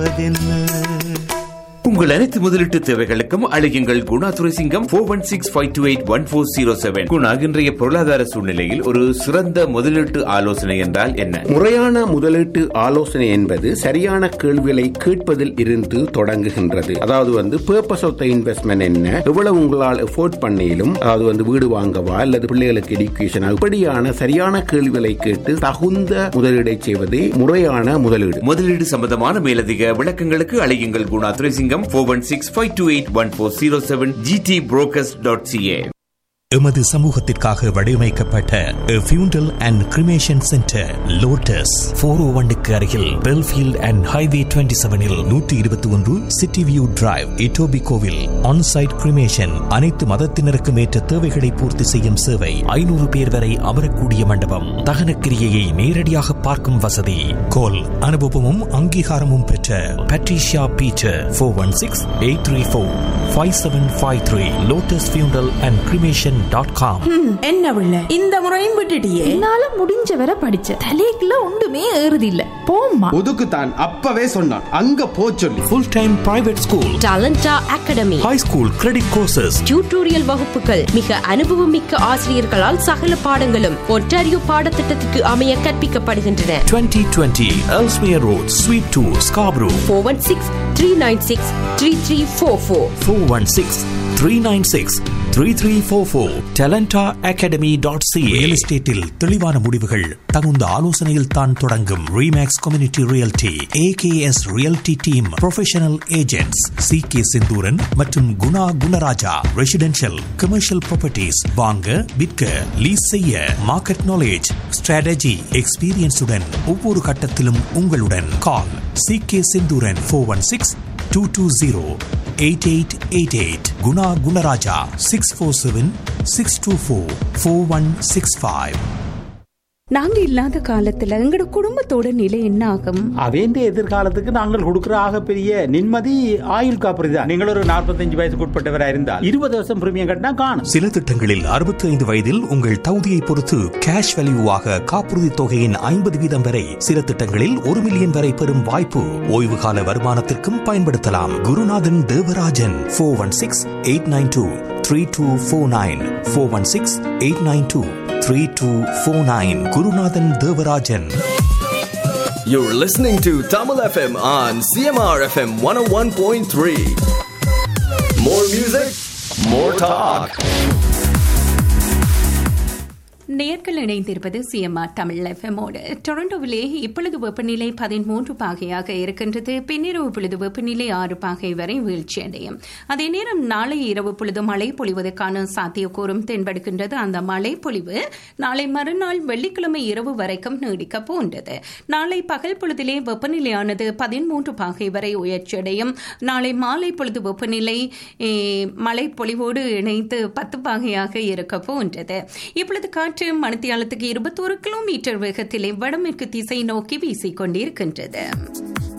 உங்கள் அனைத்து முதலீட்டு தேவைகளுக்கும் அழையுங்கள் குணா துரைசிங்கம் 4165281407. குணா, இன்றைய பொருளாதார சூழ்நிலையில் ஒரு சிறந்த முதலீட்டு ஆலோசனை என்றால் என்ன? முறையான முதலீட்டு ஆலோசனை என்பது சரியான கேள்விகளை கேட்பதில் இருந்து தொடங்குகின்றது. அதாவது பர்பஸ் ஆஃப் த இன்வெஸ்ட்மெண்ட் என்ன, எவ்வளவு உங்களால் எஃபோர்ட் பண்ணிலும், அதாவது வீடு வாங்கவா அல்லது பிள்ளைகளுக்கு எடுக்கேஷன், இப்படியான சரியான கேள்விகளை கேட்டு தகுந்த முதலீடை செய்வதே முறையான முதலீடு. முதலீடு சம்பந்தமான மேலதிக விளக்கங்களுக்கு அழையுங்கள் குணா துரைசிங்கம் 4165281407 gtbrokers.ca. எமது சமூகத்திற்காக வடிவமைக்கப்பட்ட ஃபியூண்டல் அண்ட் கிரிமேஷன் சென்டர் லோட்டஸ் 401க்கு அருகில் Belfield and highway 27 121 city view drive, இட்டோபிகோவில். Onsite cremation, அனைத்து மதத்தினருக்கும் ஏற்ற தேவைகளை பூர்த்தி செய்யும் சேவை. 500 பேர் வரை அமரக்கூடிய மண்டபம். தகன கிரியையை நேரடியாக பார்க்கும் வசதி. கோல் அனுபவமும் அங்கீகாரமும் பெற்ற பட்ரிஷியா பீட்டர் 416-834-5753. லோட்டஸ் ஃபியூண்டல் அண்ட் கிரிமேஷன் என்ன உள்ள இந்த முறையும் விட்டுட்டியே? என்னால முடிஞ்ச வரை படிச்ச தலைக்குள்ள ஒன்றுமே ஏறுது இல்ல. போம்மா ஒதுக்குத்தான் அப்பவே சொன்னான், அங்க போ சொல்லி. Full time private school, டாலண்டா academy, high school credit courses, tutorial வகுப்புகள், மிக அனுபவம் மிக்க ஆசிரியர்களால் சகல பாடங்களும் ஒன்டாரியோ பாடத்திட்டத்துக்கு அமைய கற்பிக்கப்படுகின்றன. 2020 Ellesmere Road, Suite 2, Scarborough. 416-396-3344 416-396-3344. talentaacademy.ca. Real எஸ்டேட்டில் தெளிவான முடிவுகள் தகுந்த ஆலோசனையில் தான் தொடங்கும். Remakes community realty, AKS realty team professional agents CK Senthuran மற்றும் Guna Gunaraja. Residential commercial properties வாங்க, விற்க, லீஸ் செய்ய. மார்க்கெட் நாலேஜ், ஸ்ட்ராட்டஜி, எக்ஸ்பீரியன்ஸுடன் ஒவ்வொரு கட்டத்திலும் உங்களுடன். கால் CK செந்தூரன் 416-220-8888. குணா குணராஜா 647-624-4165. நாங்க இல்லாத காலத்துல எங்கட குடும்பத்தோட நிலை என்ன ஆகும்? அவேண்ட எதிர்காலத்துக்கு நாங்கள் கொடுக்கிற ஆகப்பெரிய நிம்மதி ஆயுள் காப்புறுதி தான். நீங்கள் ஒரு 45 வயசுக்கு உட்பட்டவரா இருந்தால் 20 வருஷம் பிரீமியம் கட்டினா காணும். சில திட்டங்களில் 65 வயதில் உங்கள் தகுதியை பொறுத்து கேஷ் வேல்யூவாக காப்புறுதி தொகையின் 50% வரை, சில திட்டங்களில் 1 மில்லியன் வரை பெறும் வாய்ப்பு. ஓய்வு கால வருமானத்திற்கும் பயன்படுத்தலாம். குருநாதன் தேவராஜன் 416-892-3249 416-892-3249. குருநாதன் Devarajan. You're listening to Tamil FM on CMR FM 101.3. More music, more talk. நேயர்கள் இணைந்திருப்பது சிஎம்ஆர் தமிழ் எஃப்எம்மோடு. டொரண்டோவிலே இப்பொழுது வெப்பநிலை 13 பாகையாக இருக்கின்றது. பின்னிரவு பொழுது வெப்பநிலை 6 பாகை வரை வீழ்ச்சியடையும். அதே நேரம் நாளை இரவு பொழுது மழை பொழிவதற்கான சாத்தியக்கூறும் தென்படுகின்றது. அந்த மழை பொழிவு நாளை மறுநாள் வெள்ளிக்கிழமை இரவு வரைக்கும் நீடிக்க போன்றது. நாளை பகல் பொழுதிலே வெப்பநிலையானது 13 பாகை வரை உயர்ச்சியடையும். நாளை மாலை பொழுது வெப்பநிலை மழை பொழிவோடு இணைத்து 10 பாகையாக இருக்க போன்றது. இப்பொழுது காற்று மணித்தியாலத்துக்கு 21 கிலோமீட்டர் வேகத்திலே வடமேற்கு திசை நோக்கி வீசிக் கொண்டிருக்கின்றது.